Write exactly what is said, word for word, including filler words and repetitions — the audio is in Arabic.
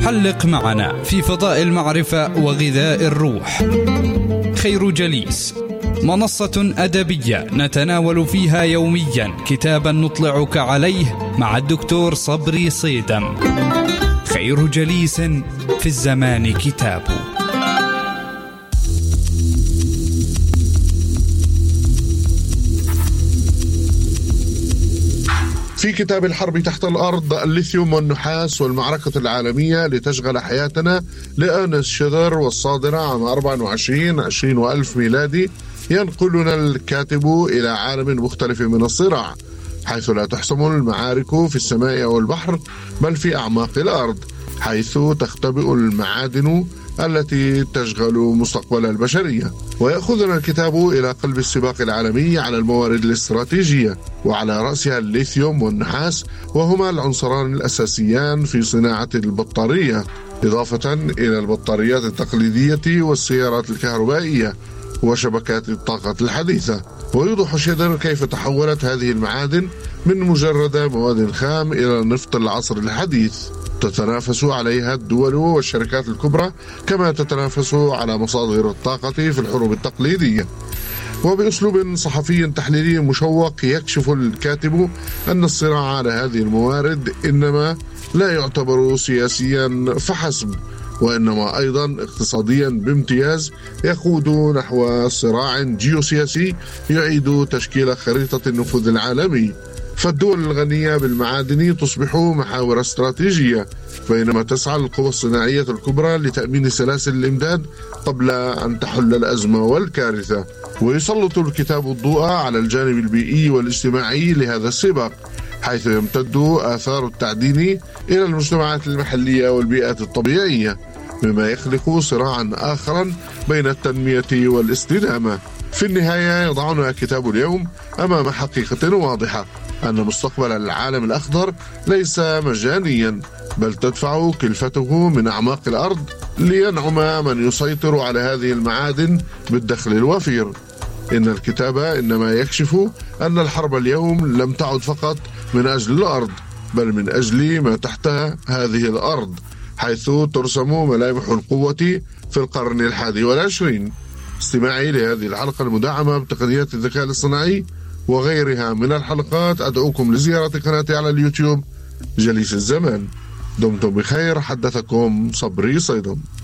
حلق معنا في فضاء المعرفة وغذاء الروح. خير جليس، منصة أدبية نتناول فيها يوميا كتابا نطلعك عليه مع الدكتور صبري صيدم. خير جليس في الزمان كتاب. في كتاب الحرب تحت الأرض، الليثيوم والنحاس والمعركة العالمية لتشغل حياتنا لأرنست شيلر، والصادرة عام أربعة وعشرين عشرين وألف ميلادي، ينقلنا الكاتب إلى عالم مختلف من الصراع، حيث لا تحسم المعارك في السماء أو البحر بل في أعماق الأرض، حيث تختبئ المعادن التي تشغل مستقبل البشرية. ويأخذنا الكتاب إلى قلب السباق العالمي على الموارد الاستراتيجية، وعلى رأسها الليثيوم والنحاس، وهما العنصران الأساسيان في صناعة البطارية، إضافة إلى البطاريات التقليدية والسيارات الكهربائية وشبكات الطاقة الحديثة. ويوضح شيلر كيف تحولت هذه المعادن من مجرد مواد خام إلى نفط العصر الحديث، تتنافس عليها الدول والشركات الكبرى كما تتنافس على مصادر الطاقة في الحروب التقليدية. وبأسلوب صحفي تحليلي مشوق يكشف الكاتب أن الصراع على هذه الموارد إنما لا يعتبر سياسيا فحسب، وإنما أيضا اقتصاديا بامتياز، يقود نحو صراع جيوسياسي يعيد تشكيل خريطة النفوذ العالمي. فالدول الغنية بالمعادن تصبح محاور استراتيجية، بينما تسعى القوى الصناعية الكبرى لتأمين سلاسل الإمداد قبل أن تحل الأزمة والكارثة. ويسلط الكتاب الضوء على الجانب البيئي والاجتماعي لهذا السباق، حيث يمتد آثار التعدين إلى المجتمعات المحلية والبيئات الطبيعية، مما يخلق صراعا آخرا بين التنمية والاستدامة. في النهاية يضعنا كتاب اليوم أمام حقيقة واضحة، أن مستقبل العالم الأخضر ليس مجانيا، بل تدفع كلفته من أعماق الأرض لينعم من يسيطر على هذه المعادن بالدخل الوفير. إن الكتاب إنما يكشف أن الحرب اليوم لم تعد فقط من أجل الأرض، بل من أجل ما تحتها هذه الأرض، حيث ترسم ملامح القوة في القرن الحادي والعشرين. استماعي لهذه الحلقة المدعمة بتقنيات الذكاء الاصطناعي وغيرها من الحلقات، أدعوكم لزيارة قناتي على اليوتيوب جليس الزمان. دمتم بخير، حدثكم صبري صيدم.